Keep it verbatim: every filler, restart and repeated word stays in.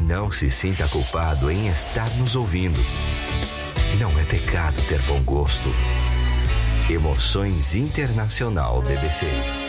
Não se sinta culpado em estar nos ouvindo. Não é pecado ter bom gosto. Emoções Internacional B B C.